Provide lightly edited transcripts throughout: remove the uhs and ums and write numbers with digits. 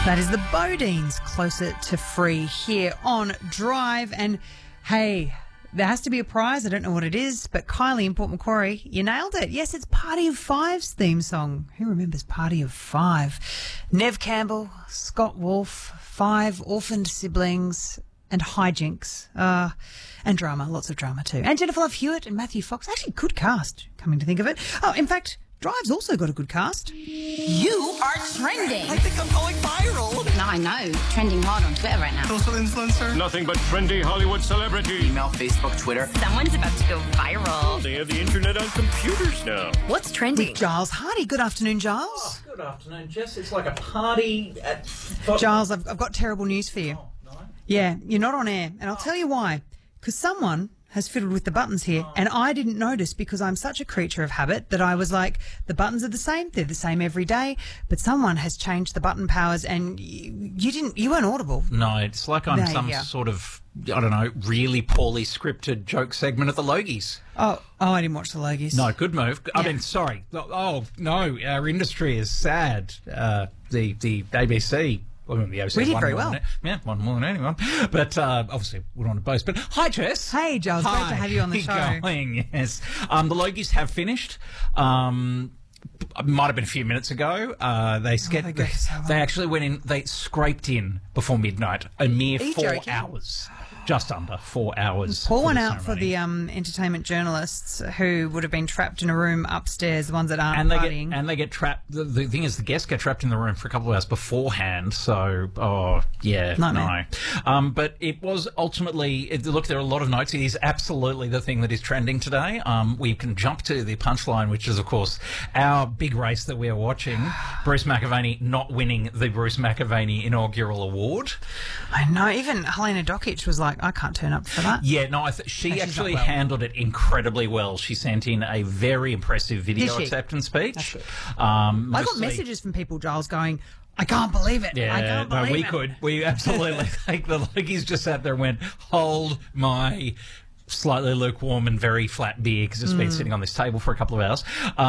That is the Bodines, Closer to Free, here on Drive. And hey, there has to be a prize. I don't know what it is, but Kylie in Port Macquarie, you nailed it. Yes, it's Party of Five's theme song. Who remembers Party of Five? Nev Campbell, Scott Wolf, Five orphaned siblings, and hijinks. And drama, lots of drama too. And Jennifer Love Hewitt and Matthew Fox. Actually, good cast, coming to think of it. Oh, in fact, Drive's also got a good cast. You are trending. I think I'm going viral. No, I know. Trending hard on Twitter right now. Social influencer. Nothing but trendy Hollywood celebrity. Email, Facebook, Twitter. Someone's about to go viral. They have the internet on computers now. What's trending? With Giles Hardy. Good afternoon, Giles. Oh, good afternoon, Jess. It's like a party at... Giles, I've got terrible news for you. Oh, no. Yeah, you're not on air, and I'll tell you why. Because someone has fiddled with the buttons here, and I didn't notice because I'm such a creature of habit that I was like, the buttons are the same, they're the same every day, but someone has changed the button powers, and you weren't audible. No, it's like I'm some sort of, I don't know, really poorly scripted joke segment at the Logies. Oh, I didn't watch the Logies. No, good move. I Yeah. mean, sorry. Oh, no, our industry is sad. The ABC... Well, the ABC We did won very more well. than- Yeah, one more than anyone. But obviously, we don't want to boast. But hi, Jess. Hey, Giles, great to have you on the show. Going, yes. The Logies have finished. Might have been a few minutes ago. they go so well. They actually went in. They scraped in before midnight. A mere Are you 4 joking? hours. Just under 4 hours. Pour one the out for ceremony. the entertainment journalists who would have been trapped in a room upstairs, the ones that aren't And partying. they get trapped. The thing is, the guests get trapped in the room for a couple of hours beforehand. So, Nightmare. no. But it was ultimately. Look, there are a lot of notes. It is absolutely the thing that is trending today. We can jump to the punchline, which is, of course, our big race that we are watching. Bruce McAvaney not winning the Bruce McAvaney inaugural award. I know, even Helena Dokic was like, I can't turn up for that. Yeah, no, she she's not actually well. handled it incredibly well. She sent in a very impressive video Did she? acceptance speech. That's good. I I got messages from people, Giles, going, I can't believe it. I Yeah, can't no, believe we it. could. We absolutely. Like the Logies just sat there and went, hold my slightly lukewarm and very flat beer because it's been sitting on this table for a couple of hours.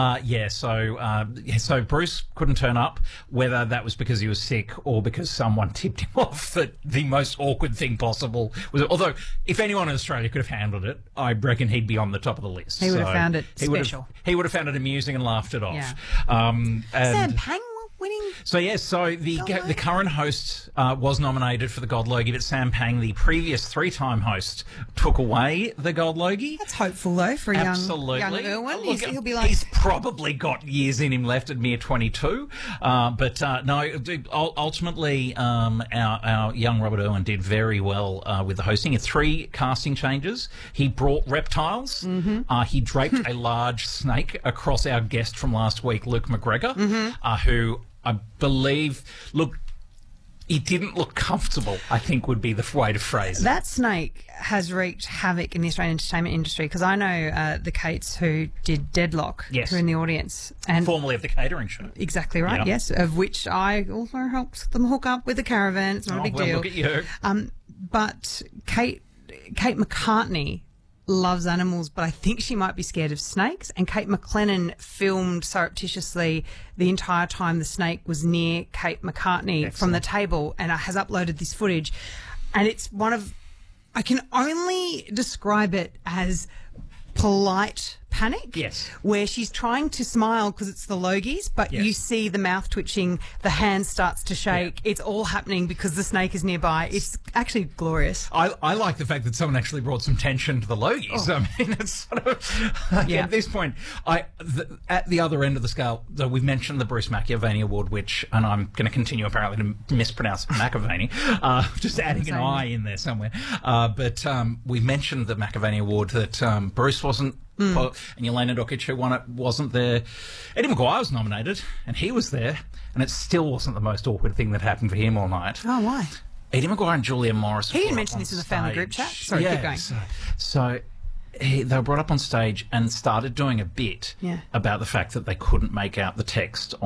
So Bruce couldn't turn up, whether that was because he was sick or because someone tipped him off that the most awkward thing possible was. Although, if anyone in Australia could have handled it, I reckon he'd be on the top of the list. He would have found it special. He would have found it amusing and laughed it off. Yeah. And Sam Pang winning? So the current host was nominated for the Gold Logie, but Sam Pang, the previous 3-time host, took away the Gold Logie. That's hopeful, though, for a Absolutely. young Irwin. Look, He'll be like... he's probably got years in him left at mere 22. Ultimately, our young Robert Irwin did very well with the hosting. 3 casting changes. He brought reptiles. Mm-hmm. He draped a large snake across our guest from last week, Luke McGregor, Mm-hmm. who I believe, he didn't look comfortable, I think would be the way to phrase it. That snake has wreaked havoc in the Australian entertainment industry because I know the Kates who did Deadlock, Yes. who are in the audience. And Formerly of the catering show. exactly right, Yeah. yes, of which I also helped them hook up with a caravan. It's not a big deal. Look at you. But Kate McCartney loves animals, but I think she might be scared of snakes. And Kate McLennan filmed surreptitiously the entire time the snake was near Kate McCartney from the table, and has uploaded this footage. And it's I can only describe it as polite panic. Yes. Where she's trying to smile because it's the Logies, but Yes. you see the mouth twitching, the hand starts to shake. It's all happening because the snake is nearby. It's actually glorious. I like the fact that someone actually brought some tension to the Logies. I mean, it's sort of Yeah. at this point. At the other end of the scale, though, we've mentioned the Bruce McAvaney Award, which, and I'm going to continue apparently to mispronounce McAvaney, just adding an I in there somewhere. But we mentioned the McAvaney Award that Bruce wasn't. And Yelena Dokic, who won it, wasn't there. Eddie McGuire was nominated, and he was there, and it still wasn't the most awkward thing that happened for him all night. Oh, why? Eddie McGuire and Julia Morris. He didn't were mention up this on in the family group stage. chat. Sorry, keep going. So they were brought up on stage and started doing a bit Yeah. about the fact that they couldn't make out the text